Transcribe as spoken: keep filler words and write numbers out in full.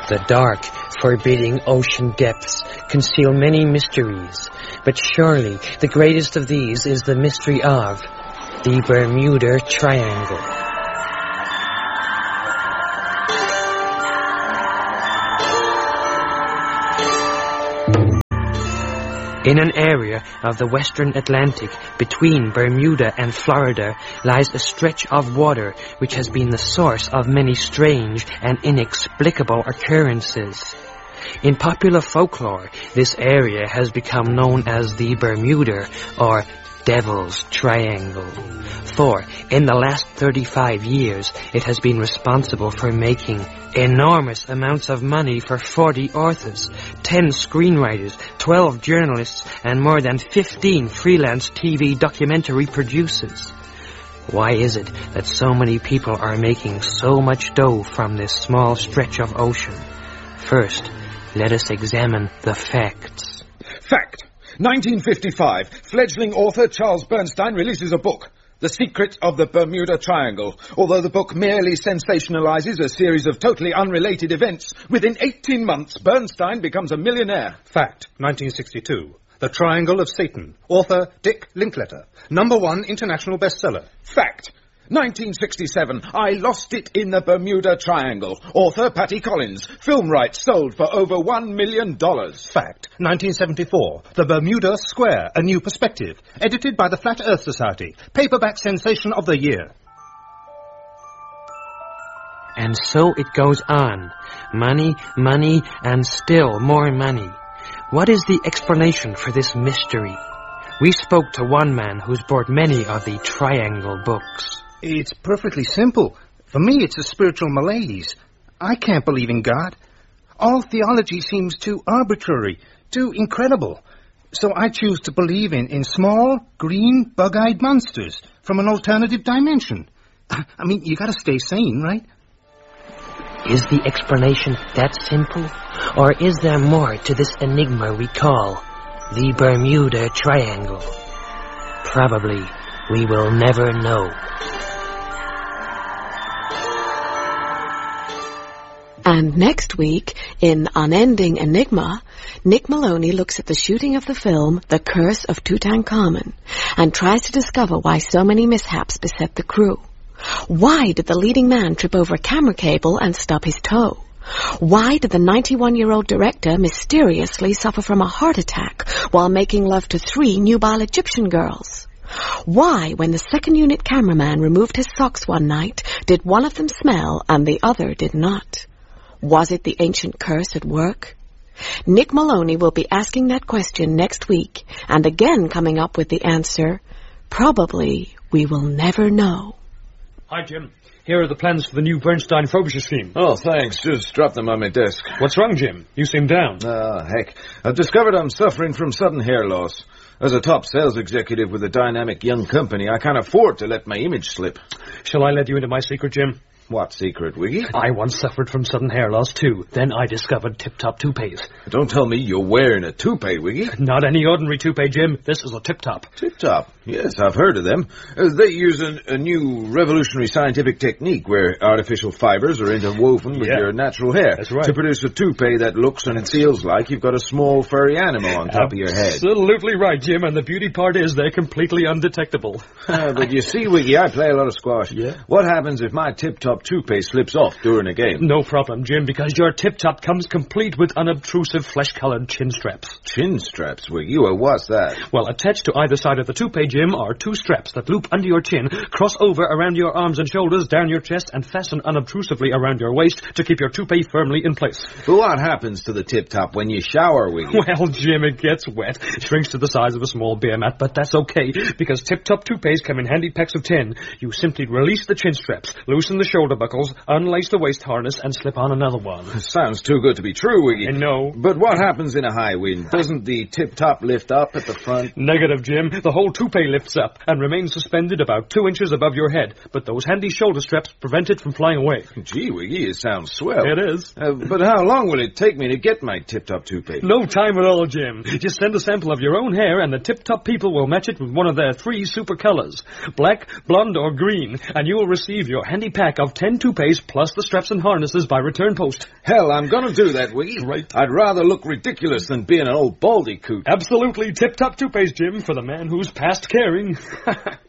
The dark, forbidding ocean depths conceal many mysteries, but surely the greatest of these is the mystery of the Bermuda Triangle. In an area of the western Atlantic between Bermuda and Florida lies a stretch of water which has been the source of many strange and inexplicable occurrences. In popular folklore, this area has become known as the Bermuda or Devil's Triangle. For in the last thirty-five years, it has been responsible for making enormous amounts of money for forty authors, ten screenwriters, twelve journalists, and more than fifteen freelance T V documentary producers. Why is it that so many people are making so much dough from this small stretch of ocean? First, let us examine the facts. Fact. nineteen fifty-five, fledgling author Charles Bernstein releases a book, The Secret of the Bermuda Triangle. Although the book merely sensationalizes a series of totally unrelated events, within eighteen months, Bernstein becomes a millionaire. Fact. nineteen sixty-two, The Triangle of Satan. Author Dick Linkletter. Number one international bestseller. Fact. nineteen sixty-seven, I Lost It in the Bermuda Triangle. Author Patty Collins. Film rights sold for over one million dollars. Fact. nineteen seventy-four, The Bermuda Square, A New Perspective. Edited by the Flat Earth Society. Paperback sensation of the year. And so it goes on. Money, money, and still more money. What is the explanation for this mystery? We spoke to one man who's bought many of the Triangle books. It's perfectly simple. For me, it's a spiritual malaise. I can't believe in God. All theology seems too arbitrary, too incredible. So I choose to believe in, in small, green, bug-eyed monsters from an alternative dimension. I mean, you gotta stay sane, right? Is the explanation that simple? Or is there more to this enigma we call the Bermuda Triangle? Probably we will never know. And next week, in Unending Enigma, Nick Maloney looks at the shooting of the film The Curse of Tutankhamun and tries to discover why so many mishaps beset the crew. Why did the leading man trip over a camera cable and stub his toe? Why did the ninety-one-year-old director mysteriously suffer from a heart attack while making love to three nubile Egyptian girls? Why, when the second unit cameraman removed his socks one night, did one of them smell and the other did not? Was it the ancient curse at work? Nick Maloney will be asking that question next week, and again coming up with the answer, probably we will never know. Hi, Jim. Here are the plans for the new Bernstein Frobisher scheme. Oh, thanks. Just dropped them on my desk. What's wrong, Jim? You seem down. Ah, heck. I've discovered I'm suffering from sudden hair loss. As a top sales executive with a dynamic young company, I can't afford to let my image slip. Shall I let you into my secret, Jim? What secret, Wiggy? I once suffered from sudden hair loss, too. Then I discovered Tip Top toupees. Don't tell me you're wearing a toupee, Wiggy. Not any ordinary toupee, Jim. This is a Tip Top. Tip Top? Yes, I've heard of them. Uh, they use a, a new revolutionary scientific technique where artificial fibers are interwoven with Yeah. your natural hair. That's right. To produce a toupee that looks and feels like you've got a small furry animal on top of your head. Absolutely right, Jim. And the beauty part is they're completely undetectable. Uh, but you see, Wiggy, I play a lot of squash. Yeah? What happens if my Tip Top toupee slips off during a game? No problem, Jim, because your Tip Top comes complete with unobtrusive flesh-colored chin straps. Chin straps, Wiggy? Well, what's that? Well, attached to either side of the toupee, Jim, are two straps that loop under your chin, cross over around your arms and shoulders, down your chest, and fasten unobtrusively around your waist to keep your toupee firmly in place. But what happens to the Tip Top when you shower, Wiggy? Well, Jim, it gets wet, shrinks to the size of a small beer mat, but that's okay, because Tip Top toupees come in handy packs of ten. You simply release the chin straps, loosen the shoulder buckles, unlace the waist harness, and slip on another one. Sounds too good to be true, Wiggy. I know. But what happens in a high wind? Doesn't the Tip Top lift up at the front? Negative, Jim. The whole toupee lifts up and remains suspended about two inches above your head, but those handy shoulder straps prevent it from flying away. Gee, Wiggy, it sounds swell. It is. Uh, but how long will it take me to get my Tip Top toupee? No time at all, Jim. Just send a sample of your own hair, and the Tip Top people will match it with one of their three super colors, black, blonde, or green, and you will receive your handy pack of ten toupees plus the straps and harnesses by return post. Hell, I'm gonna do that, Wiggy. Right. I'd rather look ridiculous than being an old baldy coot. Absolutely. Tip-top toupees, Jim, for the man who's past caring.